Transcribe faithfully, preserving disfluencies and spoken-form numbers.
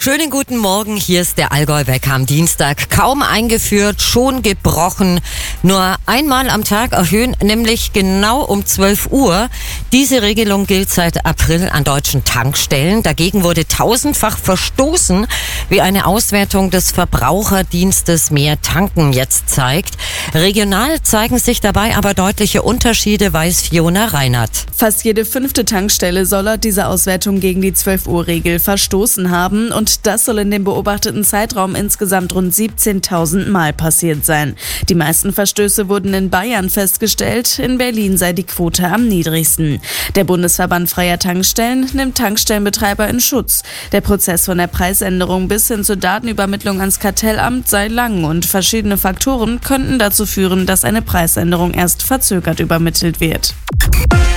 Schönen guten Morgen, hier ist der Allgäu-Wecker am Dienstag. Kaum eingeführt, schon gebrochen. Nur einmal am Tag erhöhen, nämlich genau um zwölf Uhr. Diese Regelung gilt seit April an deutschen Tankstellen. Dagegen wurde tausendfach verstoßen, wie eine Auswertung des Verbraucherdienstes Mehr Tanken jetzt zeigt. Regional zeigen sich dabei aber deutliche Unterschiede, weiß Fiona Reinhardt. Fast jede fünfte Tankstelle soll laut dieser Auswertung gegen die zwölf Uhr Regel verstoßen haben und das soll in dem beobachteten Zeitraum insgesamt rund siebzehntausend Mal passiert sein. Die meisten Verstöße wurden in Bayern festgestellt, in Berlin sei die Quote am niedrigsten. Der Bundesverband Freier Tankstellen nimmt Tankstellenbetreiber in Schutz. Der Prozess von der Preisänderung bis hin zur Datenübermittlung ans Kartellamt sei lang und verschiedene Faktoren könnten dazu führen, dass eine Preisänderung erst verzögert übermittelt wird.